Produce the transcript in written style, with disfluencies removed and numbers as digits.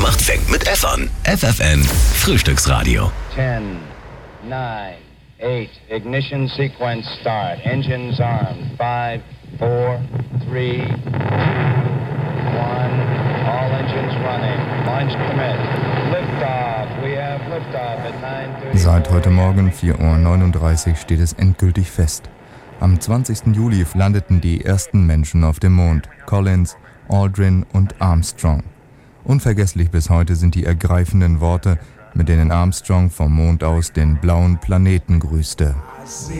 macht Fängt mit F an. FFN Frühstücksradio. 10, 9, 8, ignition sequence start. Engines armed. 5, 4, 3, 2, 1. All engines running. Launch commit. Liftoff. We have liftoff at 9:30. Seit heute Morgen 4:39 Uhr steht es endgültig fest. Am 20. Juli landeten die ersten Menschen auf dem Mond. Collins, Aldrin und Armstrong. Unvergesslich bis heute sind die ergreifenden Worte, mit denen Armstrong vom Mond aus den blauen Planeten grüßte. I see